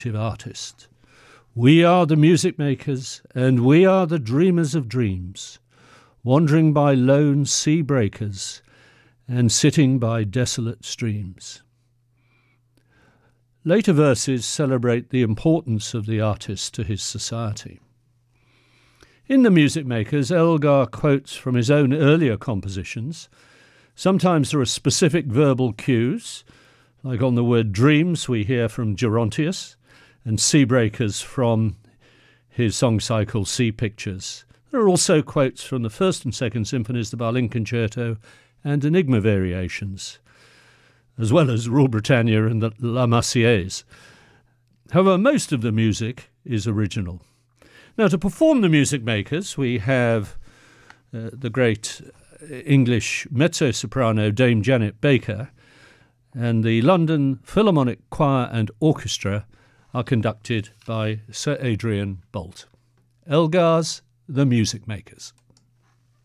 artist. We are the music makers, and we are the dreamers of dreams, wandering by lone sea breakers and sitting by desolate streams. Later verses celebrate the importance of the artist to his society. In The Music Makers, Elgar quotes from his own earlier compositions. Sometimes there are specific verbal cues, like on the word dreams we hear from Gerontius, and sea breakers from his song cycle Sea Pictures. There are also quotes from the First and Second Symphonies, the Berlin Concerto, and Enigma variations, as well as Rule Britannia and the La Marseillaise. However, most of the music is original. Now, to perform The Music Makers, we have the great English mezzo-soprano Dame Janet Baker, and the London Philharmonic Choir and Orchestra are conducted by Sir Adrian Boult. Elgar's The Music Makers.